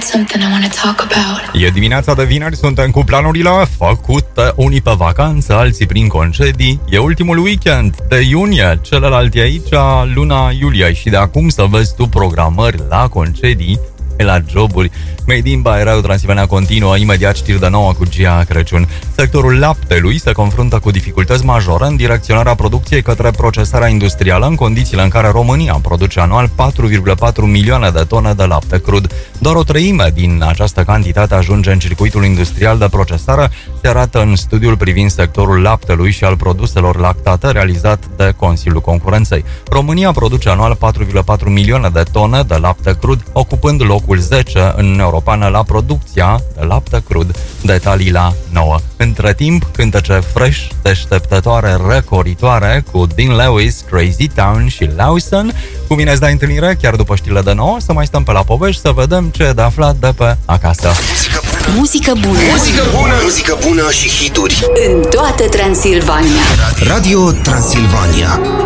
something I want to talk about. E dimineața de vineri, suntem cu planurile făcute, unii pe vacanță, alții prin concedii. E ultimul weekend de iunie, celălalt e aici, luna iulie. Și de acum să vezi tu programări la concedii, la joburi. Made in by Transilvania continuă, imediat știri de nouă cu Gia Crăciun. Sectorul laptelui se confruntă cu dificultăți majore în direcționarea producției către procesarea industrială, în condițiile în care România produce anual 4,4 milioane de tone de lapte crud. Doar o treime din această cantitate ajunge în circuitul industrial de procesare, se arată în studiul privind sectorul laptelui și al produselor lactate realizat de Consiliul Concurenței. România produce anual 4,4 milioane de tone de lapte crud, ocupând locul 10 în Uniunea Europeană la producția de lapte crud. Detalii la 9. Între timp, cântece fresh, deșteptătoare, răcoritoare cu Dean Lewis, Crazy Town și Lawson. Cu mine îți dai întâlnire chiar după știrile de 9, să mai stăm pe la povești, să vedem ce e de aflat de pe acasă. Muzică bună. Muzică bună. Muzică bună și hituri în toată Transilvania. Radio Transilvania.